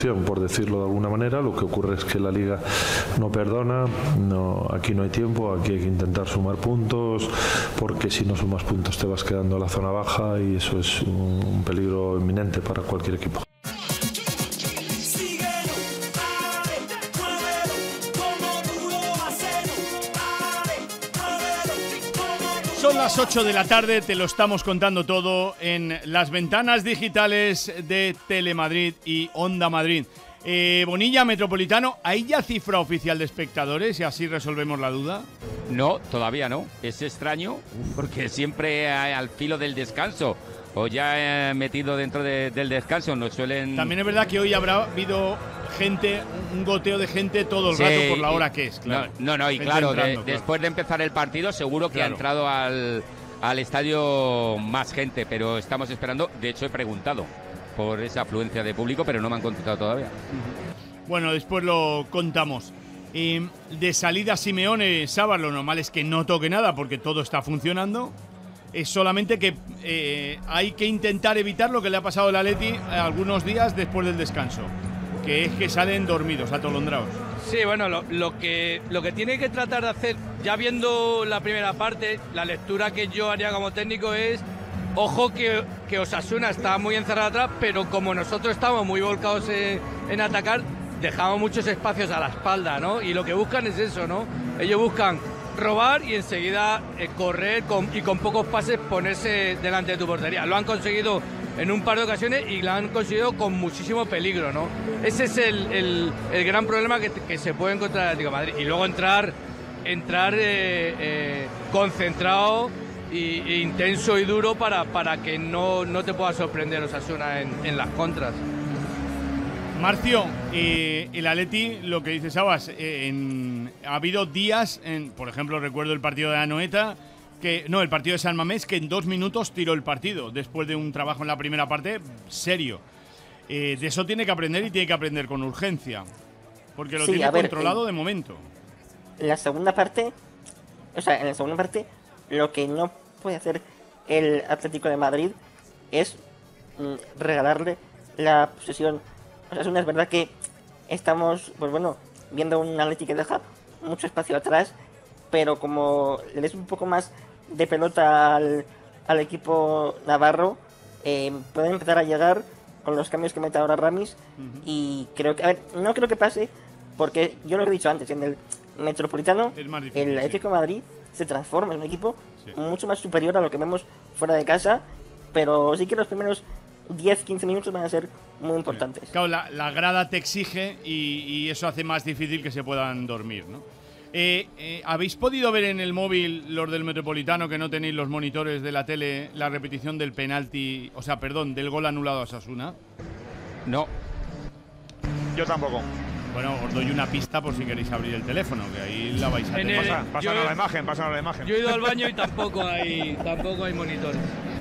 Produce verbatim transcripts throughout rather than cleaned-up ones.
por decirlo de alguna manera. Lo que ocurre es que la Liga no perdona, no, aquí no hay tiempo, aquí hay que intentar sumar puntos, porque si no sumas puntos te vas quedando en la zona baja y eso es un, un peligro inminente para cualquier equipo. Son las ocho de la tarde, te lo estamos contando todo en las ventanas digitales de Telemadrid y Onda Madrid. Eh, Bonilla, Metropolitano, ¿hay ya cifra oficial de espectadores y así resolvemos la duda? No, todavía no. Es extraño porque siempre al filo del descanso o ya metido dentro de, del descanso nos suelen... También es verdad que hoy habrá habido gente, un goteo de gente todo el sí, rato por la hora que es, claro. No, no, no y gente claro, entrando, de, claro, después de empezar el partido seguro que claro. ha entrado al, al estadio más gente, pero estamos esperando, de hecho he preguntado por esa afluencia de público, pero no me han contestado todavía. Bueno, después lo contamos. Eh, de salida Simeone, Sábalo, lo normal es que no toque nada porque todo está funcionando. Es solamente que eh, hay que intentar evitar lo que le ha pasado al Atleti algunos días después del descanso, que es que salen dormidos, atolondrados. Sí, bueno, lo, lo, que, lo que tiene que tratar de hacer, ya viendo la primera parte, la lectura que yo haría como técnico es, ojo que, que Osasuna está muy encerrado atrás, pero como nosotros estamos muy volcados en, en atacar, dejamos muchos espacios a la espalda, ¿no? Y lo que buscan es eso, ¿no? Ellos buscan robar y enseguida eh, correr con, y con pocos pases ponerse delante de tu portería. Lo han conseguido en un par de ocasiones y lo han conseguido con muchísimo peligro, ¿no? Ese es el, el, el gran problema que, que se puede encontrar en el Atlético de Madrid. Y luego entrar, entrar eh, eh, concentrado y, e intenso y duro para, para que no, no te pueda sorprender Osasuna en, en las contras. Marcio, eh, el Atleti, lo que dice Sabas, eh, en, ha habido días, en, por ejemplo, recuerdo el partido de Anoeta, que no, el partido de San Mamés, que en dos minutos tiró el partido, después de un trabajo en la primera parte serio. Eh, de eso tiene que aprender y tiene que aprender con urgencia, porque lo sí, tiene ver, controlado en, de momento. En la segunda parte, o sea, en la segunda parte, lo que no puede hacer el Atlético de Madrid es mm, regalarle la posesión. O sea, es verdad que estamos, pues bueno, viendo un Atleti que deja mucho espacio atrás, pero como le des un poco más de pelota al, al equipo navarro, eh, pueden empezar a llegar con los cambios que mete ahora Ramis. Uh-huh. Y creo que, a ver, no creo que pase, porque yo lo he dicho antes, en el Metropolitano, difícil, el Atlético de sí. Madrid se transforma en un equipo sí. mucho más superior a lo que vemos fuera de casa, pero sí que los primeros diez a quince minutos van a ser muy importantes. Claro, la, la grada te exige y, y eso hace más difícil que se puedan dormir, ¿no? Eh, eh, ¿Habéis podido ver en el móvil, los del Metropolitano, que no tenéis los monitores de la tele, la repetición del penalti, o sea, perdón, del gol anulado a Osasuna? No. Yo tampoco. Bueno, os doy una pista por si queréis abrir el teléfono, que ahí la vais a tener. Pasa, pásanos la imagen, pásanos la imagen. Yo he ido al baño y tampoco hay, tampoco hay monitores.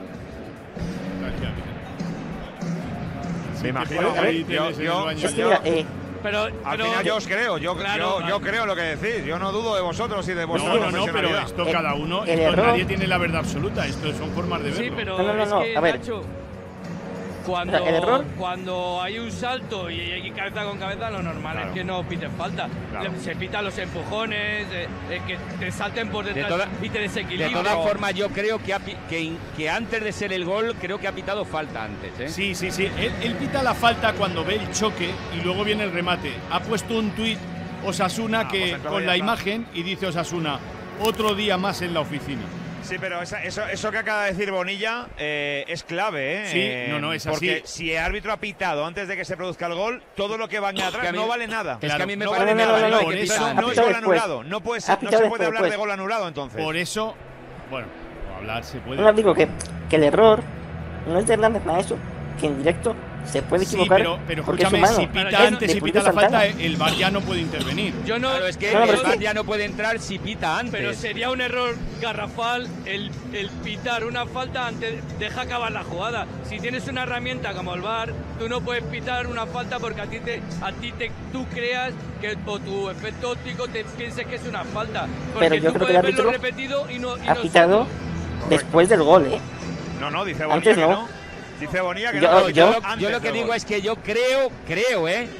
Me imagino que yo, yo, yo, yo, eh, pero, al pero, final yo os creo, yo, claro, yo, yo creo lo que decís, yo no dudo de vosotros y de vuestra No, no, no, pero esto el, cada uno, el esto error, nadie tiene la verdad absoluta, esto son formas de verlo. Sí, pero no, no, no, es no, que, a ver. Nacho, cuando, el error, cuando hay un salto y hay cabeza con cabeza, lo normal claro. es que no piten falta. Claro. Se pitan los empujones, eh, eh, que te salten por detrás de toda, y te desequilibren. De todas formas, yo creo que, ha, que, que antes de ser el gol, creo que ha pitado falta antes. ¿eh? Sí, sí, sí. Él, él pita la falta cuando ve el choque y luego viene el remate. Ha puesto un tuit Osasuna ah, que pues con la está. imagen y dice Osasuna, otro día más en la oficina. Sí, pero esa, eso, eso que acaba de decir Bonilla eh, es clave, ¿eh? Sí, no, no, es así. Porque si el árbitro ha pitado antes de que se produzca el gol, todo lo que vaya atrás no vale nada. Es que a mí me no parece vale nada. No, no, no, eso no es gol anulado. No, puede ser, no se puede hablar después. de gol anulado entonces. Por eso, bueno, hablar se puede. No digo que, que el error no es de Hernández Maeso, que en directo se puede equivocar. Sí, pero, pero escúchame, si pita antes, si pita la falta, el V A R ya no puede intervenir. Yo no, claro, es que no, el V A R ya no puede entrar si pita antes. Pero sería un error garrafal el, el pitar una falta antes, deja acabar la jugada. Si tienes una herramienta como el V A R, tú no puedes pitar una falta porque a ti te, a ti te, tú creas que por tu efecto óptico te pienses que es una falta. Porque pero yo tú creo puedes que el verlo árbitro repetido y no y ha no pitado solo. después del gol, ¿eh? No, no, dice Bonilla antes que no. no. Dice Bonilla que Yo- no. yo- Yo, yo lo que digo es que yo creo, creo, ¿eh?